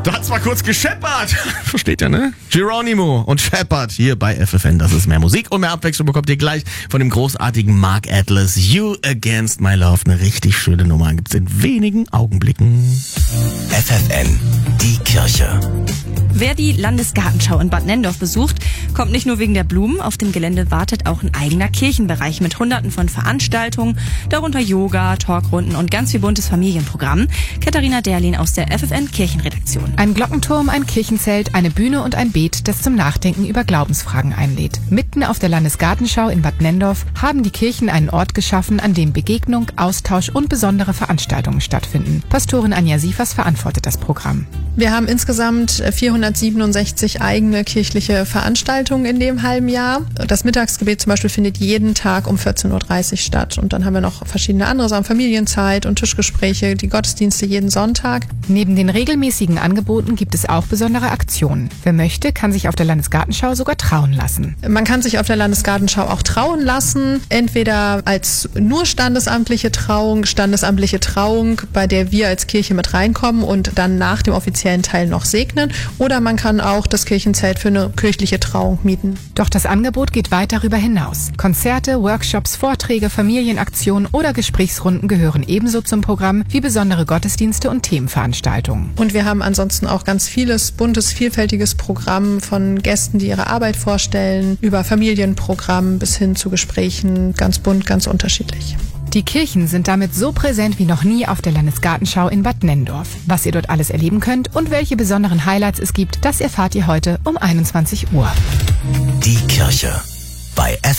Da hat's mal kurz gescheppert. Versteht ihr, ne? Geronimo und Shepard hier bei FFN. Das ist mehr Musik und mehr Abwechslung bekommt ihr gleich von dem großartigen Mark Atlas. You Against My Love. Eine richtig schöne Nummer. Gibt's in wenigen Augenblicken. FFN, die Kirche. Wer die Landesgartenschau in Bad Nenndorf besucht, kommt nicht nur wegen der Blumen. Auf dem Gelände wartet auch ein eigener Kirchenbereich mit Hunderten von Veranstaltungen, darunter Yoga, Talkrunden und ganz viel buntes Familienprogramm. Katharina Derlin aus der FFN Kirchenredaktion. Ein Glockenturm, ein Kirchenzelt, eine Bühne und ein Beet, das zum Nachdenken über Glaubensfragen einlädt. Mitten auf der Landesgartenschau in Bad Nenndorf haben die Kirchen einen Ort geschaffen, an dem Begegnung, Austausch und besondere Veranstaltungen stattfinden. Pastorin Anja Siefers verantwortet das Programm. Wir haben insgesamt 467 eigene kirchliche Veranstaltungen in dem halben Jahr. Das Mittagsgebet zum Beispiel findet jeden Tag um 14.30 Uhr statt. Und dann haben wir noch verschiedene andere Sachen, Familienzeit und Tischgespräche, die Gottesdienste jeden Sonntag. Neben den regelmäßigen Angeboten gibt es auch besondere Aktionen. Wer möchte, kann sich auf der Landesgartenschau sogar trauen lassen. Man kann sich auf der Landesgartenschau auch trauen lassen, entweder als nur standesamtliche Trauung, bei der wir als Kirche mit reinkommen und dann nach dem offiziellen Teil noch segnen, oder man kann auch das Kirchenzelt für eine kirchliche Trauung mieten. Doch das Angebot geht weit darüber hinaus. Konzerte, Workshops, Vorträge, Familienaktionen oder Gesprächsrunden gehören ebenso zum Programm wie besondere Gottesdienste und Themenveranstaltungen. Und wir haben ansonsten auch ganz vieles buntes, vielfältiges Programm von Gästen, die ihre Arbeit vorstellen, über Familienprogramm bis hin zu Gesprächen, ganz bunt, ganz unterschiedlich. Die Kirchen sind damit so präsent wie noch nie auf der Landesgartenschau in Bad Nenndorf. Was ihr dort alles erleben könnt und welche besonderen Highlights es gibt, das erfahrt ihr heute um 21 Uhr. Die Kirche bei FFN.